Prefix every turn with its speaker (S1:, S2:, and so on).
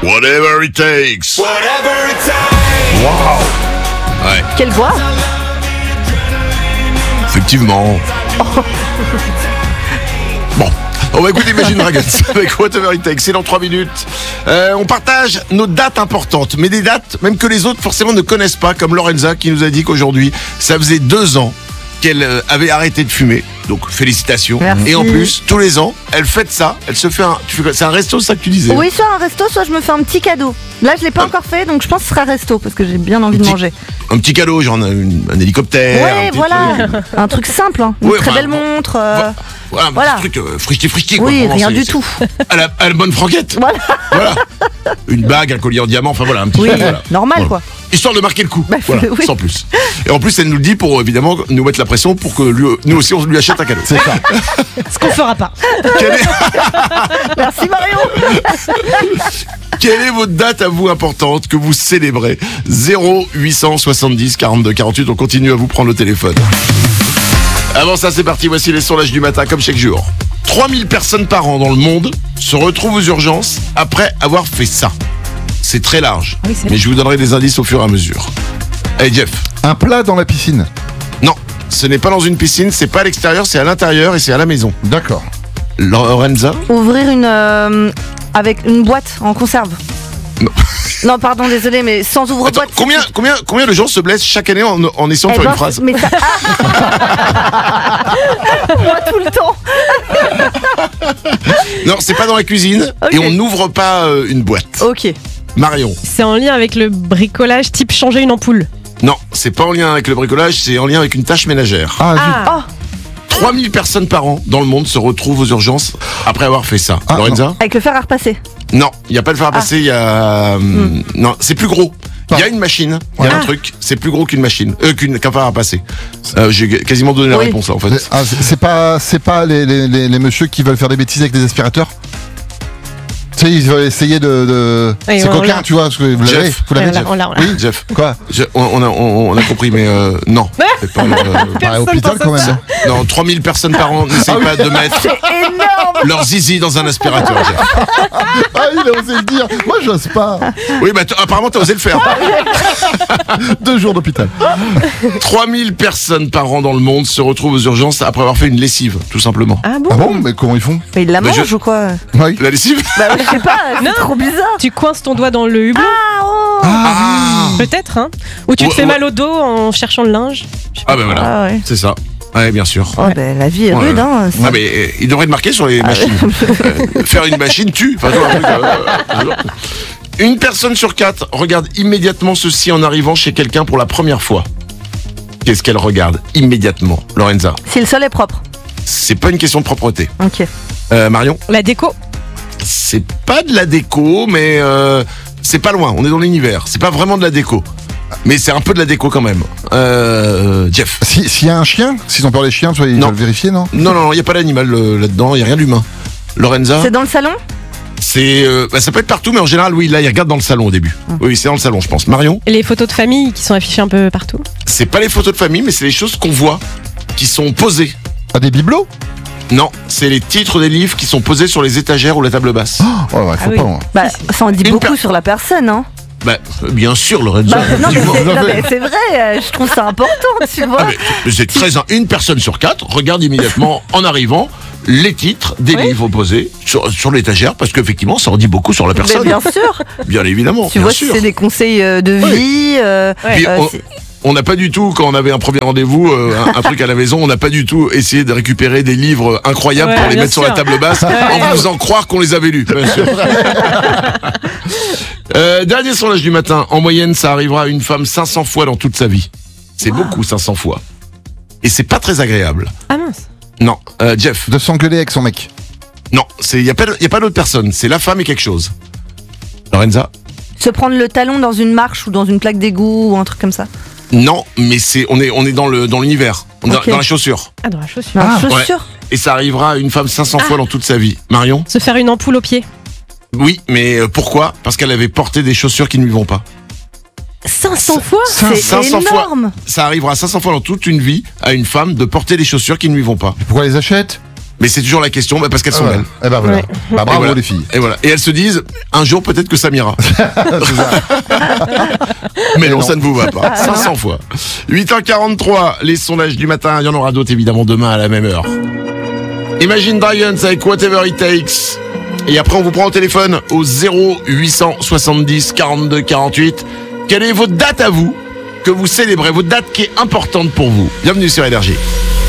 S1: Whatever it takes.
S2: Whatever it takes.
S1: Wow. Ouais,
S3: Quelle voix?
S1: effectivement. Bon, on va écouter Imagine Dragons avec Whatever It Takes. C'est dans 3 minutes. On partage nos dates importantes, mais des dates même que les autres forcément ne connaissent pas, comme Lorenza qui nous a dit qu'aujourd'hui, ça faisait 2 ans qu'elle avait arrêté de fumer. Donc félicitations.
S3: Merci.
S1: Et en plus, tous les ans, elle fête ça. Elle se fait c'est un resto, ça que tu disais.
S3: Oui, soit un resto, soit je me fais un petit cadeau. Là, je l'ai pas encore fait, donc je pense que ce sera resto parce que j'ai bien envie de manger.
S1: Un petit cadeau, genre un hélicoptère.
S3: Ouais,
S1: un petit
S3: voilà.
S1: truc.
S3: Un truc simple, hein. Une
S1: Ouais,
S3: très
S1: enfin,
S3: belle montre.
S1: Voilà, un
S3: Voilà.
S1: petit truc frichti quoi.
S3: Oui,
S1: Vraiment,
S3: rien
S1: c'est-
S3: du
S1: c'est-
S3: tout.
S1: À la bonne franquette.
S3: Voilà.
S1: Voilà. Une bague, un collier en diamant, enfin voilà, un petit
S3: Oui,
S1: truc, voilà.
S3: normal,
S1: Voilà.
S3: quoi.
S1: Histoire de marquer le coup,
S3: Bah,
S1: voilà,
S3: oui.
S1: sans plus. Et en plus, elle nous le dit pour évidemment nous mettre la pression pour que nous aussi on lui achète un cadeau.
S4: C'est ça.
S5: Ce qu'on fera pas.
S1: Quelle est,
S3: Merci Marion.
S1: quelle est votre date à vous importante que vous célébrez? 0870 42 48, on continue à vous prendre le téléphone. Avant ça, c'est parti, voici les sondages du matin comme chaque jour. 3000 personnes par an dans le monde se retrouvent aux urgences après avoir fait ça. C'est très large,
S5: Oui, c'est
S1: mais je vous donnerai des indices au fur et à mesure. Allez Jeff.
S4: Un plat dans la piscine.
S1: Non, ce n'est pas dans une piscine, c'est pas à l'extérieur, c'est à l'intérieur et c'est à la maison.
S4: D'accord.
S1: Lorenza?
S3: Ouvrir avec une boîte en conserve.
S1: Non.
S3: Non, pardon, désolé, mais sans
S1: Attends,
S3: ouvre-boîte.
S1: combien de gens se blessent chaque année en essayant de
S3: Eh
S1: faire
S3: ben,
S1: une phrase?
S3: mais ça... Moi, tout le temps.
S1: Non, c'est pas dans la cuisine
S3: Ok.
S1: et on n'ouvre pas une boîte.
S3: Ok.
S1: Marion?
S5: C'est en lien avec le bricolage type changer une ampoule.
S1: Non, c'est pas en lien avec le bricolage, c'est en lien avec une tâche ménagère.
S4: Ah, zut.
S3: Oh,
S1: 3000 personnes par an dans le monde se retrouvent aux urgences après avoir fait ça.
S4: Ah,
S1: Lorenza?
S3: avec le fer à repasser.
S1: Non, il n'y a pas de fer à passer, il y a... Non, c'est plus gros. Il y a une machine, il y a un truc, c'est plus gros qu'une machine, qu'un fer à passer. J'ai quasiment donné la
S3: Oui.
S1: réponse là en fait.
S4: Ah, c'est pas les messieurs qui veulent faire des bêtises avec des aspirateurs. Tu sais, ils veulent essayer de...
S5: Oui,
S4: c'est
S5: on
S4: coquin,
S5: l'a.
S4: tu vois, parce que vous l'avez,
S1: Jeff.
S4: vous l'avez.
S5: On l'a, on l'a.
S4: Oui,
S1: Jeff,
S4: quoi
S1: on a compris, mais non. C'est pas,
S4: Bah, hôpital quand même.
S1: non, 3000 personnes par an n'essayent pas de mettre
S3: C'est énorme.
S1: leur zizi dans un aspirateur. Jeff.
S4: Ah, il a osé le dire. Moi, j'ose pas.
S1: Oui, bah apparemment t'as osé le faire.
S4: 2 jours d'hôpital.
S1: 3000 personnes par an dans le monde se retrouvent aux urgences après avoir fait une lessive, tout simplement.
S5: Ah bon,
S4: Ah bon, mais comment ils font?
S3: Mais il la
S1: Bah,
S3: mange ou quoi?
S4: Oui.
S1: La lessive?
S3: Bah, je sais pas, c'est
S5: Non.
S3: trop bizarre.
S5: Tu coinces ton doigt dans le hublot,
S3: Ah, oh.
S1: Ah,
S5: peut-être, hein. Ou tu te
S1: Ouais,
S5: fais
S1: ouais.
S5: mal au dos en cherchant le linge. Je sais pas.
S1: ah ben voilà,
S3: Ah ouais.
S1: c'est ça. Ouais, bien sûr.
S3: Oh, ben, la vie est
S1: Ouais.
S3: rude, hein.
S1: Ah mais il devrait te marquer sur les machines. Faire une machine tue. Enfin, tu vois, un truc, une personne sur 4 regarde immédiatement ceci en arrivant chez quelqu'un pour la première fois. Qu'est-ce qu'elle regarde immédiatement, Lorenza?
S3: Si le sol est propre.
S1: C'est pas une question de propreté.
S3: Ok.
S1: Marion?
S5: La déco.
S1: C'est pas de la déco, mais c'est pas loin. On est dans l'univers. C'est pas vraiment de la déco. Mais c'est un peu de la déco quand même. Jeff?
S4: S'il y a un chien, s'ils ont peur des chiens, tu vois, ils
S1: Non.
S4: veulent vérifier, non?
S1: Non, il n'y a pas d'animal là-dedans. Il n'y a rien d'humain. Lorenza?
S3: C'est dans le salon?
S1: C'est ça peut être partout, mais en général, oui, là, il regarde dans le salon au début. Oui, c'est dans le salon, je pense. Marion?
S5: Et les photos de famille qui sont affichées un peu partout.
S1: C'est pas les photos de famille, mais c'est les choses qu'on voit, qui sont posées.
S4: Ah, des bibelots?
S1: Non, c'est les titres des livres qui sont posés sur les étagères ou la table basse.
S4: Oh, ouais, faut
S5: oui.
S4: pas loin.
S3: Bah, ça en dit
S1: Une
S3: beaucoup
S1: per-
S3: sur la personne, hein.
S1: Bah, bien sûr, Lorenza.
S3: Bah, non, mais
S1: effectivement.
S3: c'est vrai, je trouve ça important, tu vois.
S1: Ah, mais c'est très une personne sur 4 regarde immédiatement en arrivant les titres des livres posés sur l'étagère parce qu'effectivement ça en dit beaucoup sur la
S3: Mais
S1: personne.
S3: bien sûr.
S1: Bien évidemment.
S3: Tu
S1: bien
S3: vois,
S1: sûr.
S3: si c'est des conseils de
S1: Oui.
S3: vie.
S1: Puis,
S3: c'est-
S1: on n'a pas du tout, quand on avait un premier rendez-vous, un truc à la maison, on n'a pas du tout essayé de récupérer des livres incroyables
S5: Ouais,
S1: pour les
S5: bien
S1: mettre sur la
S5: sûr.
S1: table basse en vous faisant croire qu'on les avait lus. Bien sûr. Dernier sondage du matin. En moyenne, ça arrivera à une femme 500 fois dans toute sa vie. C'est beaucoup, 500 fois. Et c'est pas très agréable.
S5: Ah mince.
S1: Non. Jeff?
S4: De s'engueuler avec son mec.
S1: Non, il n'y a pas d'autre personne. C'est la femme et quelque chose. Lorenza?
S3: Se prendre le talon dans une marche ou dans une plaque d'égout ou un truc comme ça.
S1: Non, mais on est dans l'univers. On est
S3: Ok.
S1: dans la chaussure.
S5: Ah, dans la chaussure.
S3: Dans la
S1: Ouais.
S3: chaussure.
S1: Et ça arrivera à une femme 500 fois dans toute sa vie. Marion?
S5: Se faire une ampoule au pied.
S1: Oui, mais pourquoi? Parce qu'elle avait porté des chaussures qui ne lui vont pas.
S5: 500 fois
S3: C'est
S1: 500
S3: énorme.
S1: Ça arrivera 500 fois dans toute une vie à une femme de porter des chaussures qui ne lui vont pas.
S4: Pourquoi elle les achète?
S1: Mais c'est toujours la question, parce qu'elles sont
S4: Voilà.
S1: belles.
S4: Eh ben voilà.
S5: Ouais.
S4: Bah, bravo
S1: Et voilà.
S4: les filles.
S1: Et voilà. Et elles se disent, un jour peut-être que ça m'ira. Mais non,
S4: non.
S1: ça ne vous va pas. 500 fois. 8h43, les sondages du matin. Il y en aura d'autres évidemment demain à la même heure. Imagine Dragons avec Whatever It Takes. Et après, on vous prend au téléphone au 0870 42 48. Quelle est votre date à vous que vous célébrez, votre date qui est importante pour vous? Bienvenue sur Énergie.